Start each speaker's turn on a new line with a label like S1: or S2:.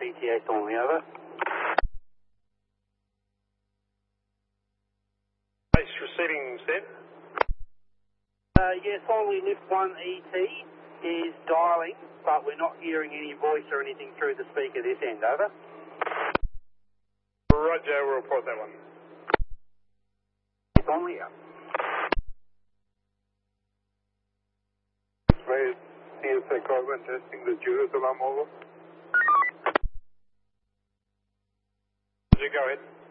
S1: PTA Thornley, over.
S2: Base receiving, Steve.
S1: Yeah, Thornley Lift 1 ET is dialing, but we're not hearing any voice or anything through the speaker this end, over.
S2: Roger, we'll report that one.
S1: Thornley out.
S2: Raise CSA Corbin testing the Julius alarm over. Roger, go ahead.